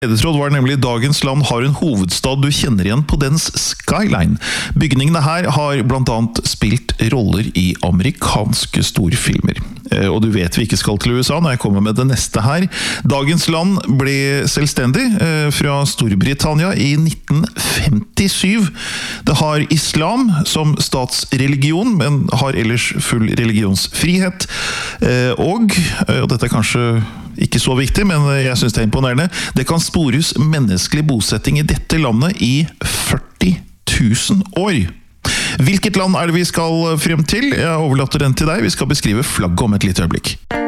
Ledetråd var nemlig dagens land har en hovedstad du kjenner igjen på dens skyline. Bygningene her har blant annet spilt roller i amerikanske storfilmer. Og du vet vi ikke skal til USA når jeg kommer med det neste her. Dagens land ble selvstendig fra Storbritannia i 1957. Det har islam som statsreligion, men har ellers full religionsfrihet. Og dette er kanskje ikke så viktig, men jeg synes det er imponerende. Det kan spores menneskelig bosetting i dette landet i 40 000 år. Hvilket land er det vi skal frem til? Jeg overlater den til deg. Vi skal beskrive flagget om et lite øyeblikk.